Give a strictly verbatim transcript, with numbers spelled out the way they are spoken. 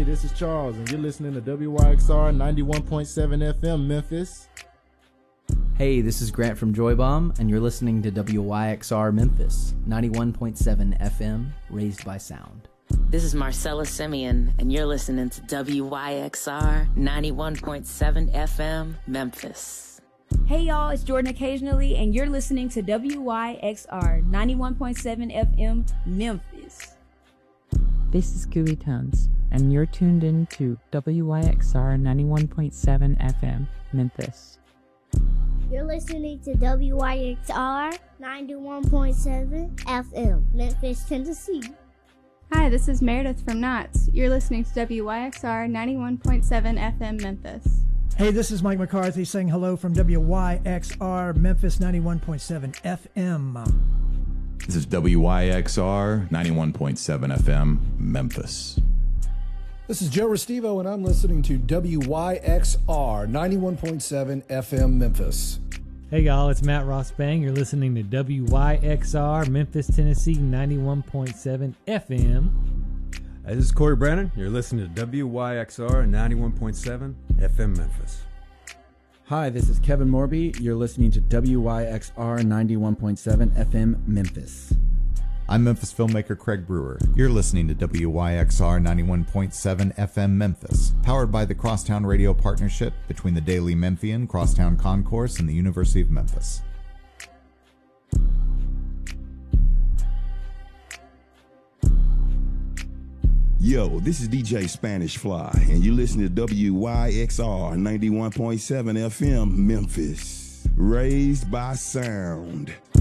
this is Charles, and you're listening to W Y X R ninety-one point seven F M Memphis. Hey, this is Grant from Joy Bomb, and you're listening to W Y X R Memphis, ninety-one point seven F M, raised by sound. This is Marcella Simeon, and you're listening to W Y X R ninety-one point seven F M, Memphis. Hey y'all, it's Jordan Occasionally, and you're listening to W Y X R ninety-one point seven F M, Memphis. This is Gooey Tones, and you're tuned in to W Y X R ninety-one point seven F M, Memphis. You're listening to W Y X R ninety-one point seven F M, Memphis, Tennessee. Hi, this is Meredith from Knott's. You're listening to W Y X R ninety-one point seven F M, Memphis. Hey, this is Mike McCarthy saying hello from W Y X R Memphis ninety-one point seven F M. This is W Y X R ninety-one point seven F M, Memphis. This is Joe Restivo, and I'm listening to W Y X R ninety-one point seven F M, Memphis. Hey, y'all, it's Matt Ross Bang. You're listening to W Y X R Memphis, Tennessee, ninety-one point seven F M. Hey, this is Corey Brennan. You're listening to W Y X R ninety-one point seven F M, Memphis. Hi, this is Kevin Morby. You're listening to W Y X R ninety-one point seven F M, Memphis. I'm Memphis filmmaker Craig Brewer. You're listening to W Y X R ninety-one point seven F M Memphis, powered by the Crosstown Radio Partnership between the Daily Memphian, Crosstown Concourse, and the University of Memphis. Yo, this is D J Spanish Fly, and you're listening to W Y X R ninety-one point seven F M, Memphis, raised by sound.